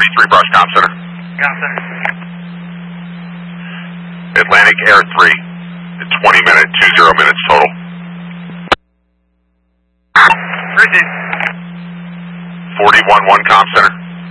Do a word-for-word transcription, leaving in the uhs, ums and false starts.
thirty-three Brush, Com Center. Com Center. Atlantic Air three, twenty minute, two zero minutes total. Receive. forty-one one Com Center.